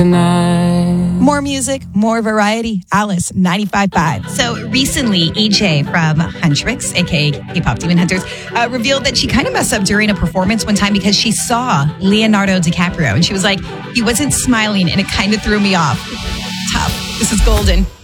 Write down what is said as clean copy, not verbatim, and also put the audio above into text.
More music, more variety. Alice, 95.5. So recently, EJ from Huntrix, aka K-pop Demon Hunters, revealed that she kind of messed up during a performance one time because she saw Leonardo DiCaprio and she was like, he wasn't smiling and it kind of threw me off. Tough. This is Golden.